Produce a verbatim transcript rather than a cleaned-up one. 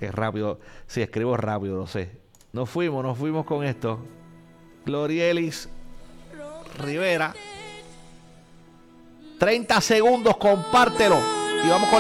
que rápido. Sí, escribo rápido, lo sé. Nos fuimos, nos fuimos con esto. Glorielis Rivera. treinta segundos, compártelo. Y vamos con